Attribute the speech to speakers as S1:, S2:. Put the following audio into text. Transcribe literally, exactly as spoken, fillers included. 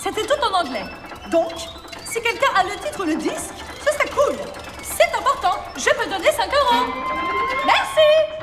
S1: C'était tout en anglais. Donc, si quelqu'un a le titre ou le disque, ce serait cool. C'est important. Je peux donner cinq euros. Merci.